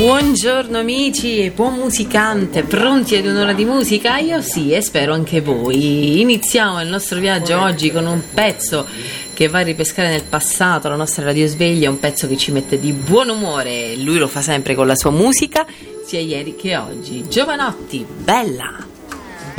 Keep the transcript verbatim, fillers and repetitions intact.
Buongiorno amici, buon musicante, pronti ad un'ora di musica? Io sì, e spero anche voi. Iniziamo il nostro viaggio oggi con un pezzo che va a ripescare nel passato, la nostra radiosveglia, un pezzo che ci mette di buon umore. Lui lo fa sempre con la sua musica, sia ieri che oggi. Giovanotti, bella!